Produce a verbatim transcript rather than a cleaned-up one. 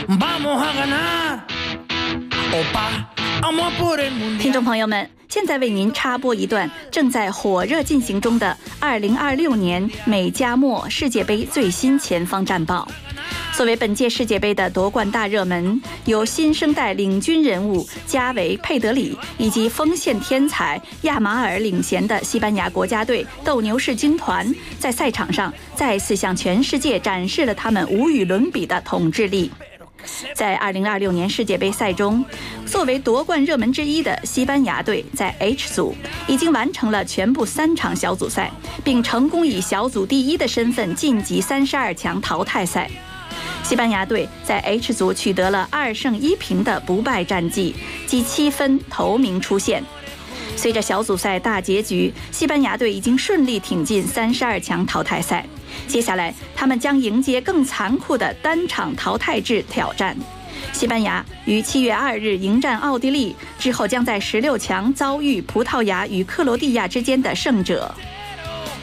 听众朋友们，现在为您插播一段正在火热进行中的二零二六年美加墨世界杯最新前方战报。作为本届世界杯的夺冠大热门，由新生代领军人物加维·佩德里以及锋线天才亚马尔领衔的西班牙国家队斗牛士军团，在赛场上再次向全世界展示了他们无与伦比的统治力。在二零二六年世界杯赛中，作为夺冠热门之一的西班牙队在 H 组已经完成了全部三场小组赛，并成功以小组第一的身份晋级三十二强淘汰赛。西班牙队在 H 组取得了二胜一平的不败战绩，积七分头名出线。随着小组赛大结局，西班牙队已经顺利挺进三十二强淘汰赛。接下来，他们将迎接更残酷的单场淘汰制挑战。西班牙于七月二日迎战奥地利，之后将在十六强遭遇葡萄牙与克罗地亚之间的胜者。